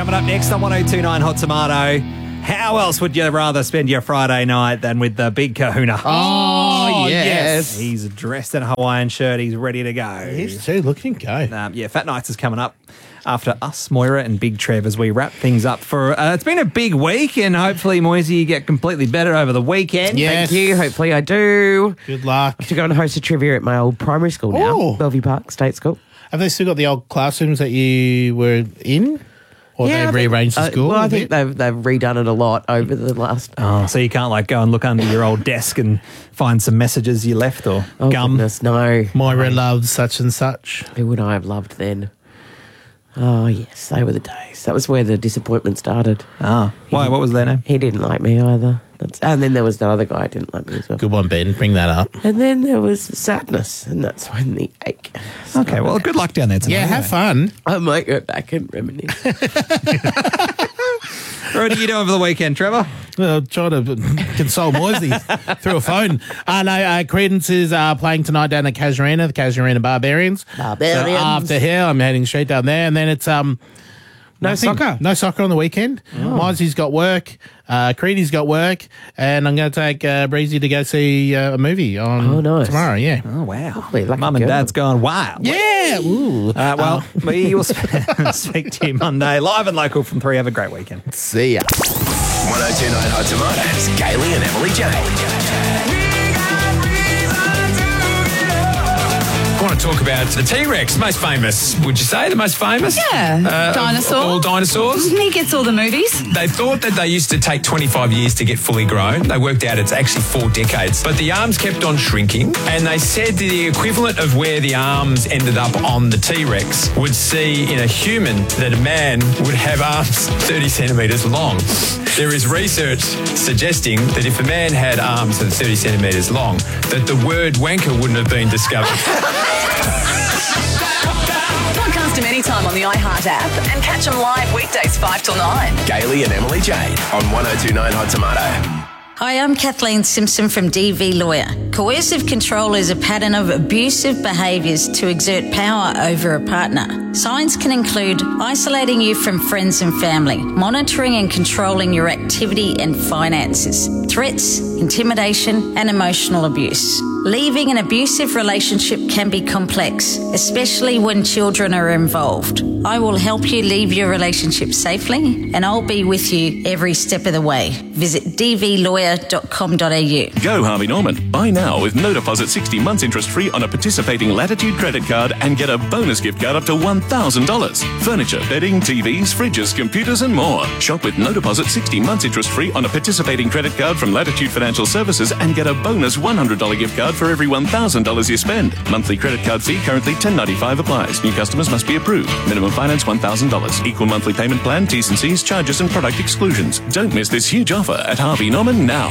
Coming up next on 102.9 Hot Tomato. How else would you rather spend your Friday night than with the big kahuna? Oh, yes. He's dressed in a Hawaiian shirt. He's ready to go. He's too. Look at him go. Fat Nights is coming up after us, Moira and Big Trev, as we wrap things up for... it's been a big week, and hopefully, Moisey, you get completely better over the weekend. Yes. Thank you. Hopefully I do. Good luck. I have to go and host a trivia at my old primary school now, Oh. Bellevue Park State School. Have they still got the old classrooms that you were in? Or they've rearranged the school? Well, I think they've redone it a lot over the last... Oh, so you can't, like, go and look under your old desk and find some messages you left or gum? Goodness, no. Moira loves such and such. Who would I have loved then? Oh, yes, they were the days. That was where the disappointment started. Oh, why? What was their name? He didn't like me either. And then there was the other guy who didn't like me as well. Good one, Ben. Bring that up. And then there was sadness, and that's when the ache started. Okay, well, good luck down there tonight. Yeah, have fun. I might go back and reminisce. What are you doing for the weekend, Trevor? Trying to console Moisey through a phone. Credence is playing tonight down at Casuarina, the Casuarina Barbarians. So after here, I'm heading straight down there, and then it's soccer. No soccer on the weekend. Moisey's got work. Creedy's got work, and I'm going to take Breezy to go see a movie on tomorrow. Yeah. Oh, wow. Lovely, lucky Mum and girl. Dad's going wild. Yeah. Ooh. We will speak to you Monday, live and local from 3. Have a great weekend. See ya. 102.9 Hot Tomatoes, Kaylee and Emily Jane. I want to talk about the T-Rex, most famous. Would you say the most famous? Yeah, dinosaur. All dinosaurs. He gets all the movies. They thought that they used to take 25 years to get fully grown. They worked out it's actually 4 decades. But the arms kept on shrinking, and they said the equivalent of where the arms ended up on the T-Rex would see in a human that a man would have arms 30 centimetres long. There is research suggesting that if a man had arms that are 30 centimetres long, that the word wanker wouldn't have been discovered. Podcast them anytime on the iHeart app and catch them live weekdays 5 till 9. Kaylee and Emily Jade on 102.9 Hot Tomato. Hi, I'm Kathleen Simpson from DV Lawyer. Coercive control is a pattern of abusive behaviours to exert power over a partner. Signs can include isolating you from friends and family, monitoring and controlling your activity and finances, threats, intimidation, and emotional abuse. Leaving an abusive relationship can be complex, especially when children are involved. I will help you leave your relationship safely, and I'll be with you every step of the way. Visit dvlawyer.com.au. Go Harvey Norman. Buy now with no deposit, 60 months interest free on a participating Latitude credit card and get a bonus gift card up to $1,000. Furniture, bedding, TVs, fridges, computers and more. Shop with no deposit, 60 months interest free on a participating credit card from Latitude Financial Services and get a bonus $100 gift card for every $1,000 you spend. Monthly credit card fee currently $10.95 applies. New customers must be approved. Minimum finance $1,000. Equal monthly payment plan, T's and C's, charges and product exclusions. Don't miss this huge offer at Harvey Norman now.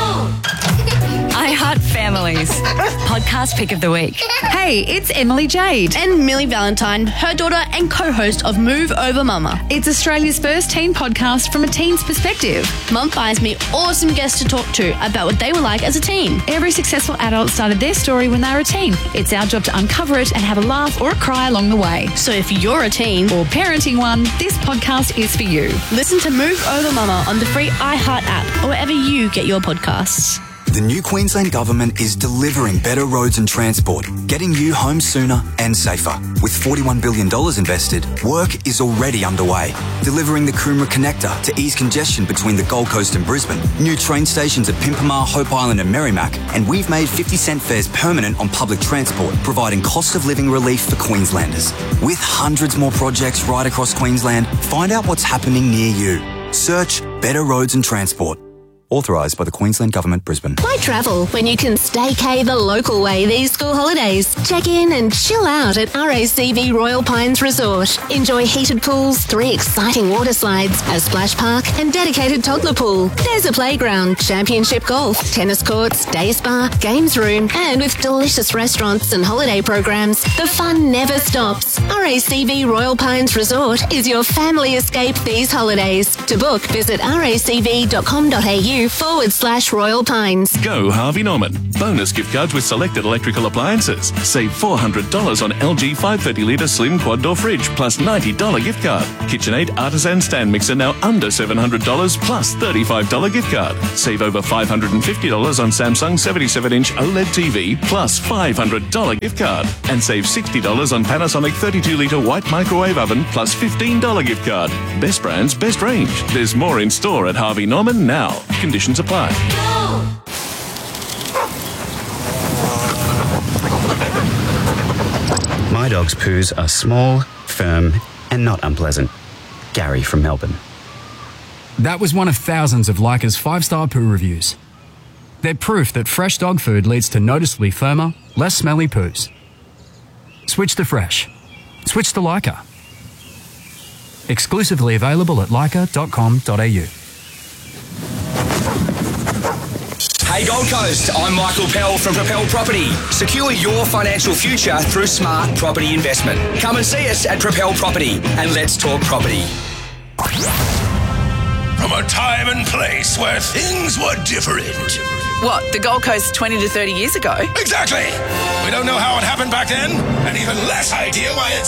iHeart Families. Podcast pick of the week. Hey, it's Emily Jade. And Millie Valentine, her daughter and co-host of Move Over Mama. It's Australia's first teen podcast from a teen's perspective. Mum finds me awesome guests to talk to about what they were like as a teen. Every successful adult started their story when they were a teen. It's our job to uncover it and have a laugh or a cry along the way. So if you're a teen or parenting one, this podcast is for you. Listen to Move Over Mama on the free iHeart app or wherever you get your podcasts. The new Queensland Government is delivering better roads and transport, getting you home sooner and safer. With $41 billion invested, work is already underway. Delivering the Coomera Connector to ease congestion between the Gold Coast and Brisbane, new train stations at Pimpamar, Hope Island and Merrimack, and we've made 50-cent fares permanent on public transport, providing cost of living relief for Queenslanders. With hundreds more projects right across Queensland, find out what's happening near you. Search Better Roads and Transport. Authorised by the Queensland Government, Brisbane. Why travel when you can staycay the local way these school holidays? Check in and chill out at RACV Royal Pines Resort. Enjoy heated pools, 3 exciting water slides, a splash park and dedicated toddler pool. There's a playground, championship golf, tennis courts, day spa, games room, and with delicious restaurants and holiday programs, the fun never stops. RACV Royal Pines Resort is your family escape these holidays. To book, visit racv.com.au harveynorman.com.au/Royal Pines. Go Harvey Norman. Bonus gift cards with selected electrical appliances. Save $400 on LG 530 litre slim quad door fridge plus $90 gift card. KitchenAid artisan stand mixer now under $700 plus $35 gift card. Save over $550 on Samsung 77-inch OLED TV plus $500 gift card. And save $60 on Panasonic 32 litre white microwave oven plus $15 gift card. Best brands, best range. There's more in store at Harvey Norman now. Conditions apply. My dog's poos are small, firm, and not unpleasant. Gary from Melbourne. That was one of thousands of Leica's 5-star poo reviews. They're proof that fresh dog food leads to noticeably firmer, less smelly poos. Switch to fresh. Switch to Leica. Exclusively available at leica.com.au. Hey Gold Coast, I'm Michael Pell from Propel Property. Secure your financial future through smart property investment. Come and see us at Propel Property and let's talk property. From a time and place where things were different. What, the Gold Coast 20 to 30 years ago? Exactly. We don't know how it happened back then, and even less idea why it's